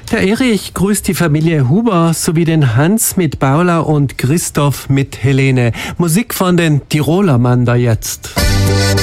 Der Erich grüßt die Familie Huber sowie den Hans mit Paula und Christoph mit Helene. Musik von den Tiroler Mander jetzt.